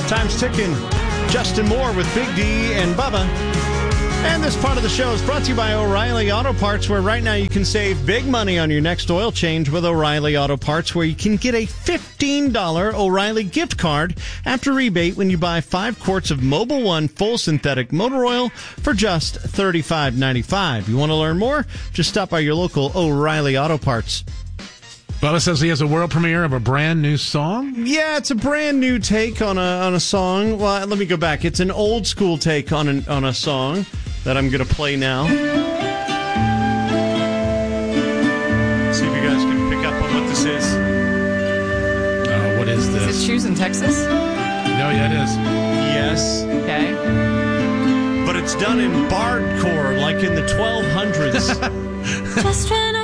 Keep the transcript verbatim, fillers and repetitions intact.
Time's ticking. Justin Moore with Big D and Bubba. And this part of the show is brought to you by O'Reilly Auto Parts, where right now you can save big money on your next oil change with O'Reilly Auto Parts, where you can get a fifteen dollars O'Reilly gift card after rebate when you buy five quarts of Mobil One full synthetic motor oil for just thirty-five ninety-five. You want to learn more? Just stop by your local O'Reilly Auto Parts. Bubba says he has a world premiere of a brand new song. Yeah, it's a brand new take on a on a song. Well, let me go back. It's an old school take on an, on a song that I'm going to play now. See if you guys can pick up on what this is. Uh, what is this? Is it Shoes in Texas? No, yeah, it is. Yes. Okay. But it's done in bardcore, like in the twelve hundreds. Just ran